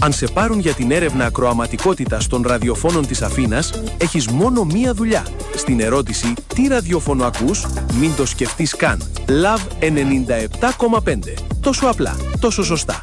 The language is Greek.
Αν σε πάρουν για την έρευνα ακροαματικότητας των ραδιοφώνων της Αθήνας, έχεις μόνο μία δουλειά. Στην ερώτηση «Τι ραδιόφωνο ακούς?» μην το σκεφτείς καν. Love 97,5. Τόσο απλά, τόσο σωστά.